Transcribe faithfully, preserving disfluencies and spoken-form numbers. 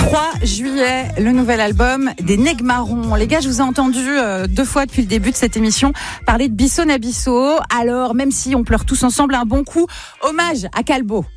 trois juillet, le nouvel album des Nègres Marrons. Les gars, je vous ai entendu euh, deux fois depuis le début de cette émission parler de Bisso Nabisso. Alors, même si on pleure tous ensemble, un bon coup, hommage à Calbo.